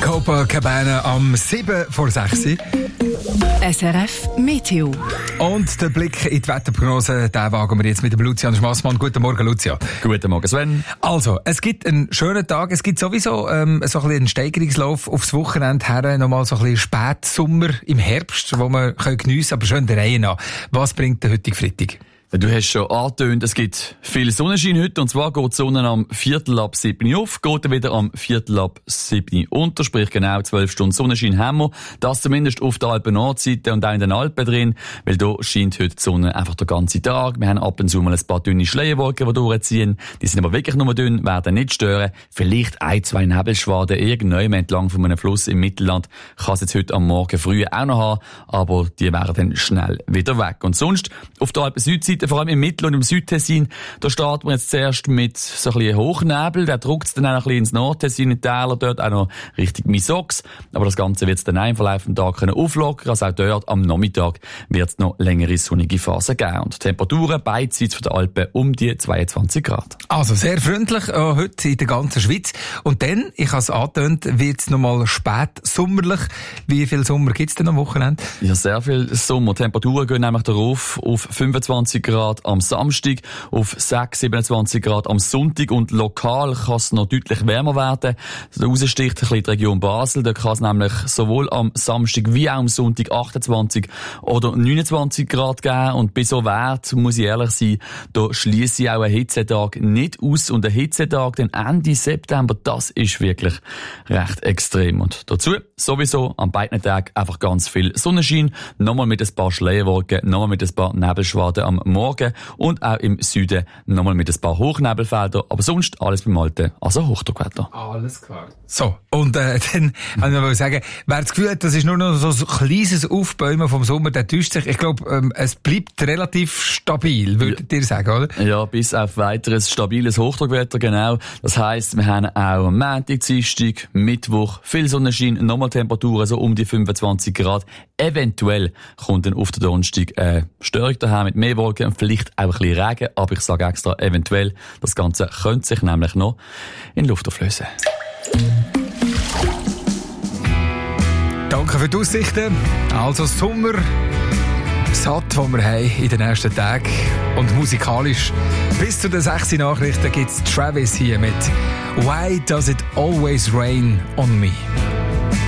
Copacabana am 7 vor 6. SRF Meteo. Und den Blick in die Wetterprognose, den wagen wir jetzt mit dem Lucian Schmassmann. Guten Morgen, Lucian. Guten Morgen, Sven. Also, es gibt einen schönen Tag. Es gibt sowieso so ein bisschen einen Steigerungslauf aufs Wochenende her. Nochmal so ein bisschen Spätsommer im Herbst, wo man geniessen kann, aber schön der Reihe nach. Was bringt der heutige Freitag? Du hast schon angetönt, es gibt viel Sonnenschein heute. Und zwar geht die Sonne am 6:45 auf, geht dann wieder am 6:45 unter. Sprich genau 12 Stunden Sonnenschein haben wir. Das zumindest auf der Alpen-Nordseite und auch in den Alpen drin. Weil da scheint heute die Sonne einfach den ganzen Tag. Wir haben ab und zu mal ein paar dünne Schleierwolken, die durchziehen. Die sind aber wirklich nur dünn, werden nicht stören. Vielleicht ein, zwei Nebelschwaden irgendwann entlang von einem Fluss im Mittelland. Kann es jetzt heute am Morgen früh auch noch haben. Aber die wären dann schnell wieder weg. Und sonst auf der Alpen-Südseite, vor allem im Mittel- und im Südtessin, da starten wir jetzt zuerst mit so ein bisschen Hochnebel. Der drückt es dann auch ein bisschen ins Nordtessin, in die Täler, dort auch noch Richtung Misox. Aber das Ganze wird es dann im Verlauf des Tages auflockern. Also auch dort am Nachmittag wird es noch längere sonnige Phasen geben. Und die Temperaturen beidseits von der Alpen um die 22 Grad. Also sehr freundlich heute in der ganzen Schweiz. Und dann, ich habe es angetönt, wird es nochmal spät sommerlich. Wie viel Sommer gibt es denn am Wochenende? Ja, sehr viel Sommer. Die Temperaturen gehen nämlich darauf auf 25 Grad am Samstag, auf 6, 27 Grad am Sonntag und lokal kann es noch deutlich wärmer werden. Raussticht ein bisschen die Region Basel, da kann es nämlich sowohl am Samstag wie auch am Sonntag 28 oder 29 Grad geben und bei so Wert, muss ich ehrlich sein, da schliesse ich auch einen Hitzetag nicht aus und ein Hitzetag dann Ende September, das ist wirklich recht extrem und dazu sowieso an beiden Tagen einfach ganz viel Sonnenschein, nochmal mit ein paar Schleierwolken, nochmal mit ein paar Nebelschwaden am Morgen und auch im Süden nochmal mit ein paar Hochnebelfeldern, aber sonst alles beim Alten, also Hochdruckwetter. Alles klar. So, und dann wollte ich noch sagen, wer das Gefühl hat, das ist nur noch so ein kleines Aufbäumen vom Sommer, der täuscht sich. Ich glaube, es bleibt relativ stabil, würdet ihr sagen, oder? Ja, bis auf weiteres stabiles Hochdruckwetter, genau. Das heisst, wir haben auch am Montag, Dienstag, Mittwoch viel Sonnenschein, nochmal Temperaturen so um die 25 Grad. Eventuell kommt dann auf den Donnerstag Störung daher mit mehr Wolken und vielleicht auch ein bisschen Regen, aber ich sage extra eventuell. Das Ganze könnte sich nämlich noch in Luft auflösen. Danke für die Aussichten. Also Sommer satt, den wir haben in den nächsten Tagen. Und musikalisch bis zu den 6 Nachrichten gibt es Travis hier mit «Why does it always rain on me?»